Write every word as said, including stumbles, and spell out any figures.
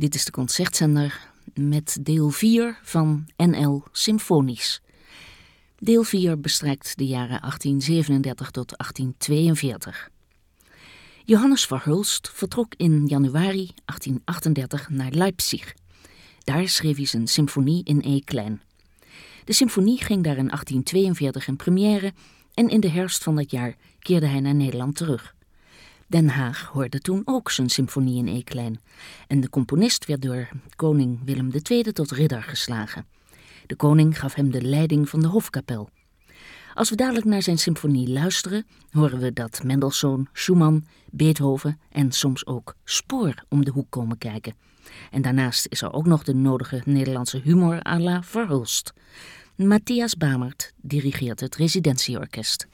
Dit is de Concertzender met deel vier van N L Symfonisch. Deel vier bestrijkt de jaren achttien zevenendertig tot achttien tweeënveertig. Johannes Verhulst vertrok in januari achttien achtendertig naar Leipzig. Daar schreef hij zijn symfonie in E-klein. De symfonie ging daar in achttien tweeënveertig in première en in de herfst van dat jaar keerde hij naar Nederland terug. Den Haag hoorde toen ook zijn symfonie in E-klein en de componist werd door koning Willem de Tweede tot ridder geslagen. De koning gaf hem de leiding van de hofkapel. Als we dadelijk naar zijn symfonie luisteren, horen we dat Mendelssohn, Schumann, Beethoven en soms ook Spoor om de hoek komen kijken. En daarnaast is er ook nog de nodige Nederlandse humor à la Verhulst. Matthias Bamert dirigeert het residentieorkest.